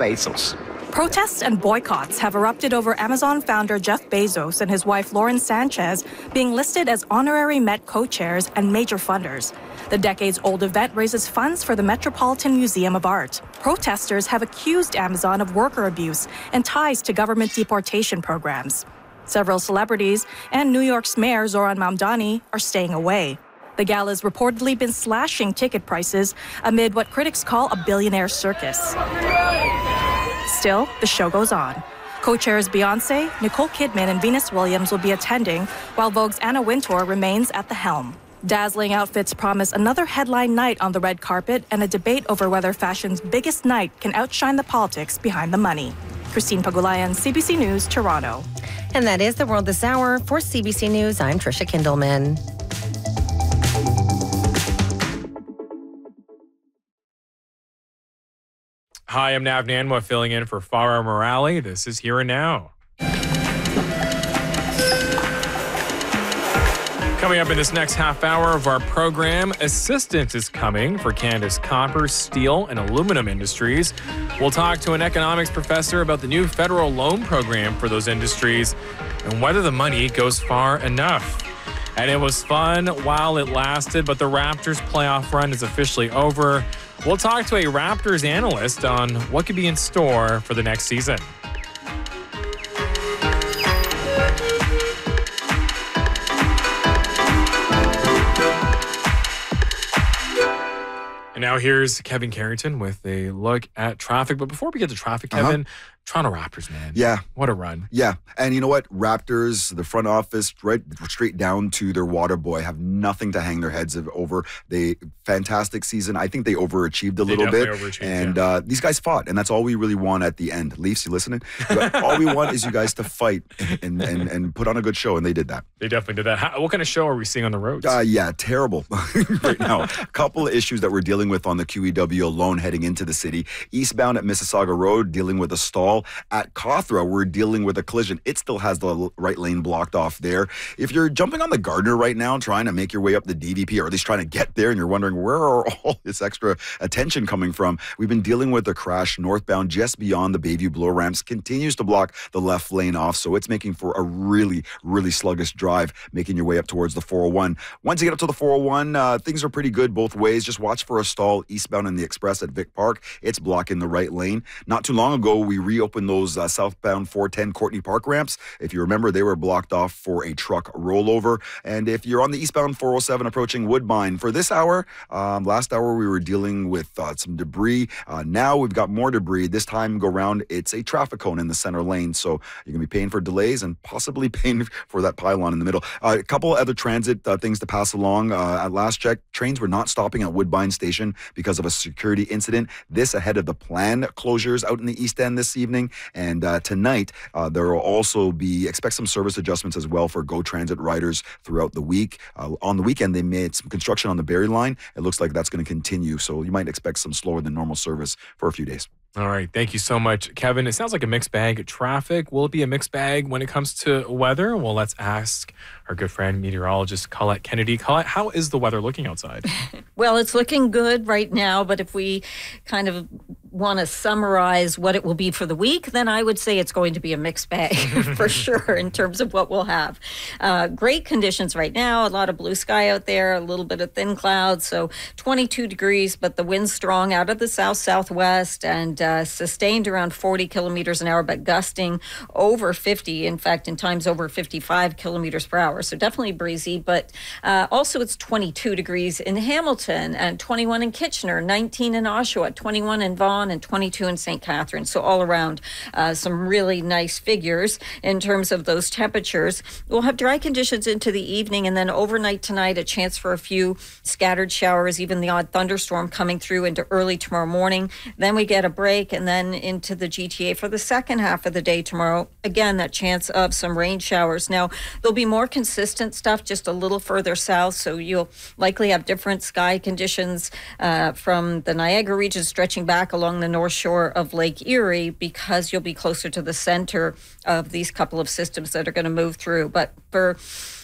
Bezos. Protests and boycotts have erupted over Amazon founder Jeff Bezos and his wife Lauren Sanchez being listed as honorary Met co-chairs and major funders. The decades-old event raises funds for the Metropolitan Museum of Art. Protesters have accused Amazon of worker abuse and ties to government deportation programs. Several celebrities and New York's Mayor Zohran Mamdani are staying away. The gala's reportedly been slashing ticket prices amid what critics call a billionaire circus. Still, the show goes on. Co-chairs Beyoncé, Nicole Kidman, and Venus Williams will be attending, while Vogue's Anna Wintour remains at the helm. Dazzling outfits promise another headline night on the red carpet and a debate over whether fashion's biggest night can outshine the politics behind the money. Christine Pagulayan, CBC News, Toronto. And that is The World This Hour. For CBC News, I'm Tricia Kindleman. Hi, I'm Nav Nanwa filling in for Farah Morale. This is Here and Now. Coming up in this next half hour of our program, assistance is coming for Canada's copper, steel, and aluminum industries. We'll talk to an economics professor about the new federal loan program for those industries and whether the money goes far enough. And it was fun while it lasted, but the Raptors playoff run is officially over. We'll talk to a Raptors analyst on what could be in store for the next season. And now here's Kevin Carrington with a look at traffic. But before we get to traffic, Kevin, Toronto Raptors, man. Yeah. What a run. Yeah. And you know what? Raptors, the front office, right straight down to their water boy, have nothing to hang their heads over. Fantastic season. I think they overachieved a little bit. And these guys fought. And that's all we really want at the end. Leafs, you listening? All we want is you guys to fight and put on a good show. And they did that. They definitely did that. What kind of show are we seeing on the roads? Yeah, terrible right now. A couple of issues that we're dealing with on the QEW alone heading into the city. Eastbound at Mississauga Road, dealing with a stall. At Cawthra, we're dealing with a collision. It still has the right lane blocked off there. If you're jumping on the Gardner right now, trying to make your way up the DVP, or at least trying to get there, and you're wondering where are all this extra attention coming from, we've been dealing with a crash northbound just beyond the Bayview blow ramps. Continues to block the left lane off, so it's making for a really, really sluggish drive, making your way up towards the 401. Once you get up to the 401, things are pretty good both ways. Just watch for a stall eastbound in the Express at Vic Park. It's blocking the right lane. Not too long ago, we reopened those southbound 410 Courtney Park ramps. If you remember, they were blocked off for a truck rollover. And if you're on the eastbound 407 approaching Woodbine, for this hour, last hour we were dealing with some debris. Now we've got more debris. This time go round, it's a traffic cone in the center lane. So you're going to be paying for delays and possibly paying for that pylon in the middle. A couple other transit things to pass along. At last check, trains were not stopping at Woodbine Station because of a security incident. This ahead of the planned closures out in the East End this evening. And tonight, there will also expect some service adjustments as well for GO Transit riders throughout the week. On the weekend, they made some construction on the Barrie line. It looks like that's going to continue. So you might expect some slower than normal service for a few days. All right. Thank you so much, Kevin. It sounds like a mixed bag of traffic. Will it be a mixed bag when it comes to weather? Well, let's ask our good friend, meteorologist Colette Kennedy. Colette, how is the weather looking outside? Well, it's looking good right now, but if we kind of want to summarize what it will be for the week, then I would say it's going to be a mixed bag for sure in terms of what we'll have. Great conditions right now, a lot of blue sky out there, a little bit of thin clouds, so 22 degrees, but the wind's strong out of the south-southwest and sustained around 40 kilometers an hour, but gusting over 50, in fact, in times over 55 kilometers per hour. So definitely breezy, but also it's 22 degrees in Hamilton and 21 in Kitchener, 19 in Oshawa, 21 in Vaughan, and 22 in St. Catharines. So all around some really nice figures in terms of those temperatures. We'll have dry conditions into the evening, and then overnight tonight, a chance for a few scattered showers, even the odd thunderstorm coming through into early tomorrow morning. Then we get a break, and then into the GTA for the second half of the day tomorrow. Again, that chance of some rain showers. Now, there'll be more consistent stuff just a little further south, so you'll likely have different sky conditions from the Niagara region stretching back along the north shore of Lake Erie, because you'll be closer to the center of these couple of systems that are going to move through. But for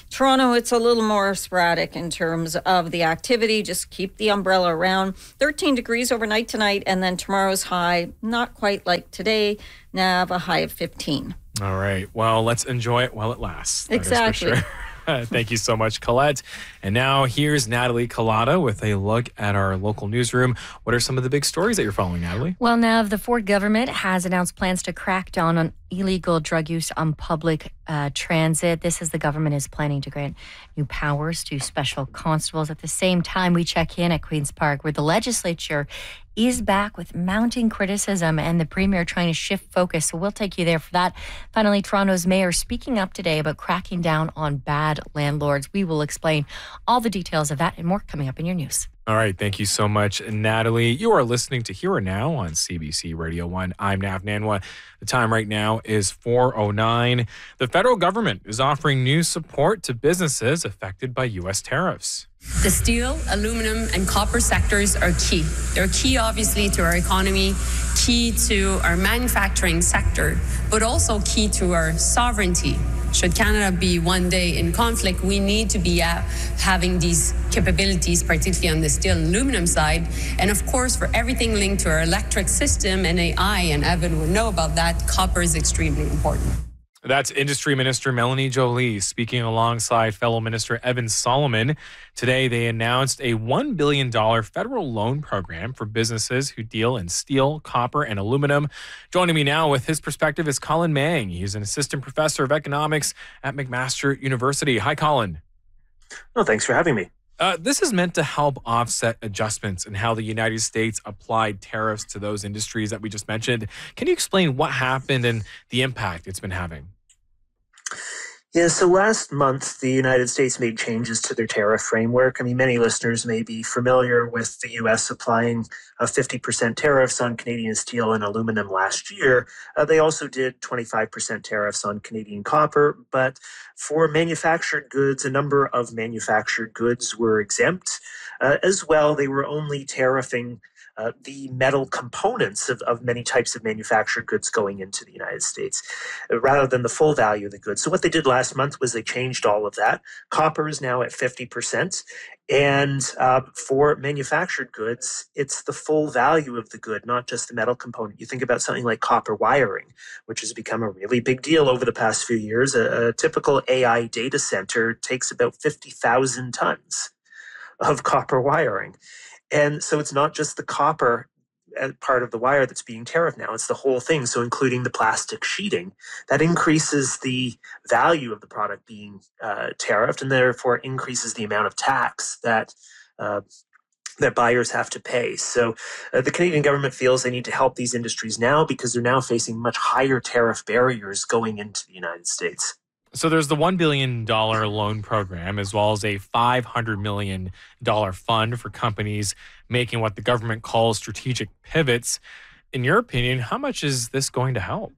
Toronto, it's a little more sporadic in terms of the activity. Just keep the umbrella around. 13 degrees overnight tonight, and then tomorrow's high, not quite like today. Nav, a high of 15. All right. Well, let's enjoy it while it lasts. Exactly. Thank you so much, Colette. And now here's Natalie Collada with a look at our local newsroom. What are some of the big stories that you're following, Natalie? Well, Nav, the Ford government has announced plans to crack down on illegal drug use on public transit. This is the government is planning to grant new powers to special constables. At the same time, we check in at Queen's Park, where the legislature is back with mounting criticism and the premier trying to shift focus. So we'll take you there for that. Finally, Toronto's mayor speaking up today about cracking down on bad landlords. We will explain all the details of that and more coming up in your news. All right. Thank you so much, Natalie. You are listening to Here and Now on CBC Radio 1. I'm Nav Nanwa. The time right now is 4:09. The federal government is offering new support to businesses affected by U.S. tariffs. The steel, aluminum, and copper sectors are key. They're key, obviously, to our economy, key to our manufacturing sector, but also key to our sovereignty. Should Canada be one day in conflict, we need to be having these capabilities, particularly on the steel and aluminum side. And of course, for everything linked to our electric system and AI, and Evan would know about that, copper is extremely important. That's Industry Minister Melanie Joly speaking alongside fellow Minister Evan Solomon. Today, they announced a $1 billion federal loan program for businesses who deal in steel, copper, and aluminum. Joining me now with his perspective is Colin Mang. He's an assistant professor of economics at McMaster University. Hi, Colin. Oh, thanks for having me. This is meant to help offset adjustments in how the United States applied tariffs to those industries that we just mentioned. Can you explain what happened and the impact it's been having? Yeah, so last month, the United States made changes to their tariff framework. I mean, many listeners may be familiar with the U.S. applying 50% tariffs on Canadian steel and aluminum last year. They also did 25% tariffs on Canadian copper. But for manufactured goods, a number of manufactured goods were exempt. As well, they were only tariffing the metal components of many types of manufactured goods going into the United States, rather than the full value of the goods. So what they did last month was they changed all of that. Copper is now at 50%. And for manufactured goods, it's the full value of the good, not just the metal component. You think about something like copper wiring, which has become a really big deal over the past few years. A typical AI data center takes about 50,000 tons of copper wiring. And so it's not just the copper part of the wire that's being tariffed now, it's the whole thing. So including the plastic sheeting, that increases the value of the product being tariffed, and therefore increases the amount of tax that buyers have to pay. So the Canadian government feels they need to help these industries now because they're now facing much higher tariff barriers going into the United States. So there's the $1 billion loan program, as well as a $500 million fund for companies making what the government calls strategic pivots. In your opinion, how much is this going to help?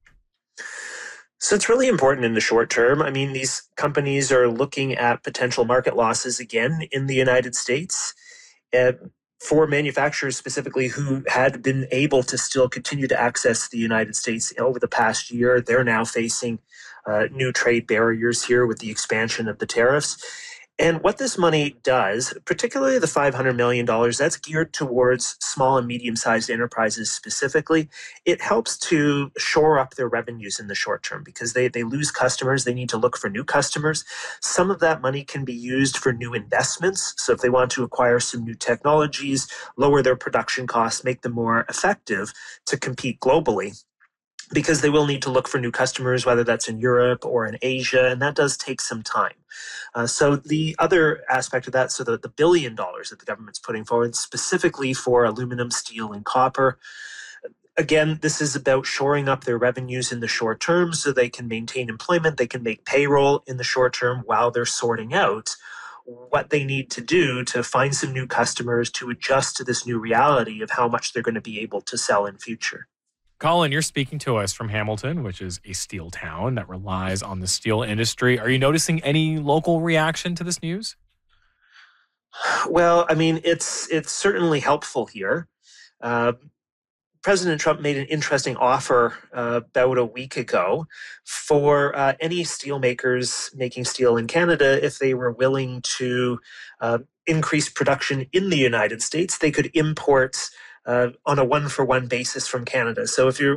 So it's really important in the short term. I mean, these companies are looking at potential market losses again in the United States. For manufacturers specifically who had been able to still continue to access the United States over the past year, they're now facing new trade barriers here with the expansion of the tariffs. And what this money does, particularly the $500 million, that's geared towards small and medium-sized enterprises specifically. It helps to shore up their revenues in the short term because they lose customers. They need to look for new customers. Some of that money can be used for new investments. So if they want to acquire some new technologies, lower their production costs, make them more effective to compete globally, because they will need to look for new customers, whether that's in Europe or in Asia, and that does take some time. So the other aspect of that, so the $1 billion that the government's putting forward specifically for aluminum, steel, and copper, again, this is about shoring up their revenues in the short term so they can maintain employment, they can make payroll in the short term while they're sorting out what they need to do to find some new customers to adjust to this new reality of how much they're going to be able to sell in future. Colin, you're speaking to us from Hamilton, which is a steel town that relies on the steel industry. Are you noticing any local reaction to this news? Well, I mean, it's certainly helpful here. President Trump made an interesting offer about a week ago for any steelmakers making steel in Canada, if they were willing to increase production in the United States, they could import on a one-for-one basis from Canada. So if you're